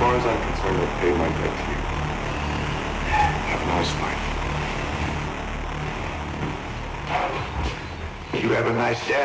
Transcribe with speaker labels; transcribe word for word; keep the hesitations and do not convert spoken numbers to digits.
Speaker 1: far as I'm concerned, I've paid my debt to you. Have a nice life. You have a nice day.